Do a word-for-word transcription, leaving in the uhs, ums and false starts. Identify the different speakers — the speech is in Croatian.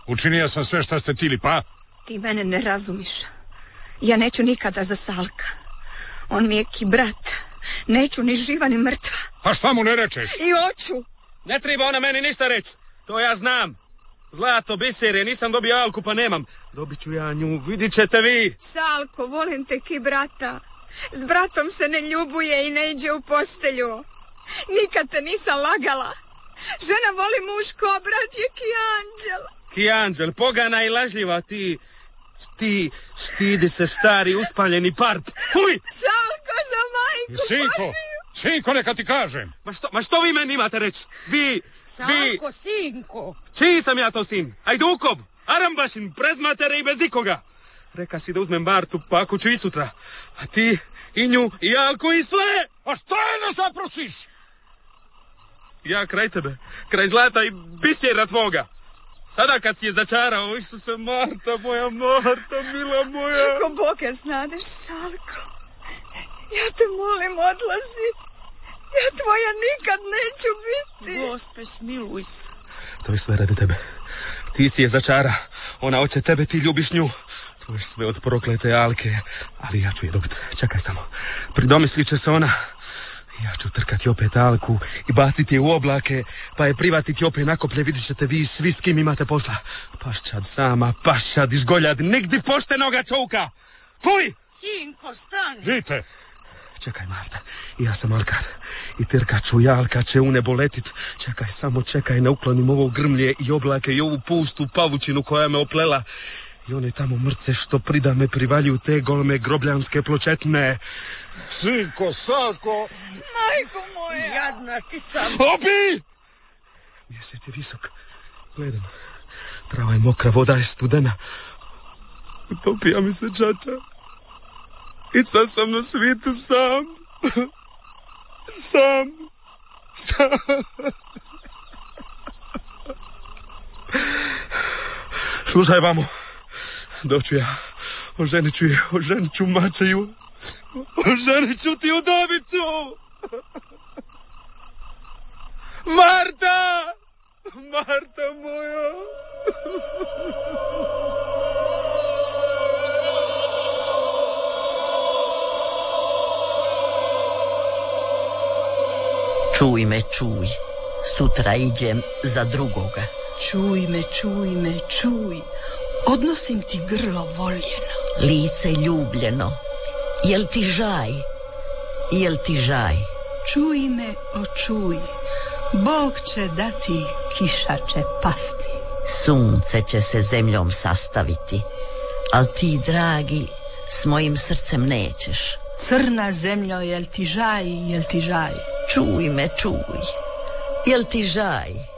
Speaker 1: Učinio sam sve šta ste tili, pa?
Speaker 2: Ti mene ne razumiš. Ja neću nikada za Salka. On mi je ki brat. Neću ni živa ni mrtva.
Speaker 1: Pa šta mu ne rečeš?
Speaker 2: I hoću.
Speaker 3: Ne treba ona meni ništa reći. To ja znam. Zlato, biser je, nisam dobio Alku pa nemam. Dobit ću ja nju, vidit ćete vi.
Speaker 2: Salko, volim te ki brata. S bratom se ne ljubuje i ne iđe u postelju. Nikad te nisam lagala. Žena voli muško, a brat je ki anđel.
Speaker 3: Ki anđel, pogana i lažljiva ti. Ti, stidi se stari uspaljeni parp. Huj!
Speaker 2: Salko, za majku
Speaker 1: Sinko,
Speaker 2: Božiju.
Speaker 1: Sinko, neka ti kažem.
Speaker 3: Ma što, ma što vi meni imate reći? Vi, vi...
Speaker 4: Salko, sinko.
Speaker 3: Čiji sam ja to sin? Ajdukov, Arambašin, bez matere i bez ikoga. Reka si da uzmem Bartu, pa ako ću i sutra. A ti, i nju, i Alku, i sve.
Speaker 1: A šta je ne zaprosiš?
Speaker 3: Ja kraj tebe, kraj zlata i bisera tvoga. Sada kad si je začarao, Isuse, Marta moja, Marta, mila moja.
Speaker 2: Ko Boga znadeš, Salko. Ja te molim, odlazi. Ja tvoja nikad neću biti.
Speaker 4: Gospe, smiluj se.
Speaker 3: To je sve radi tebe. Ti si je začara. Ona hoće tebe, ti ljubiš nju. To je sve od proklete Alke. Ali ja ću je dobiti. Čekaj samo. Pridomislit će se ona. Ja ću trkati opet Alku i baciti je u oblake, pa je privatiti opet nakoplje, vidit ćete vi svi s kim imate posla. Paščad sama, paščad, izgoljad, nigdi poštenoga čovka. Fuj!
Speaker 4: Sinko, stani.
Speaker 1: Vidite.
Speaker 3: Čekaj, Marta, ja sam Alkar. I trkat ću i Alka će u nebo letit. Čekaj, samo čekaj, ne uklonim ovo grmlje i oblake i ovu pustu pavučinu koja me oplela. I one tamo mrce što prida me privaljuju te goleme grobljanske pločetne.
Speaker 1: Sinko, Salko.
Speaker 2: Majko moja.
Speaker 4: Jadna ti sam.
Speaker 3: Obi! Mjesec je visok. Gledam. Prava je mokra, voda je studena. Utopija mi se čača. I sad sam na svijetu sam. Sam. Sam. Slušaj, vamo. Doću ja. Oženit ću je. Oženit ću Mačeju. Oženit ću ti udovicu. Marta! Marta moja!
Speaker 5: Čuj me, čuj. Sutra iđem za drugoga.
Speaker 4: Čuj me, čuj me, čuj. Odnosim ti grlo voljeno.
Speaker 5: Lice ljubljeno. Jel ti žaj? Jel ti žaj?
Speaker 4: Čuj me, o čuj. Bog će dati, kiša će pasti.
Speaker 5: Sunce će se zemljom sastaviti. Al ti, dragi, s mojim srcem nećeš.
Speaker 4: Crna zemljo, jel ti žaj, jel ti žaj?
Speaker 5: Čuj me, čuj. Jel ti žaj?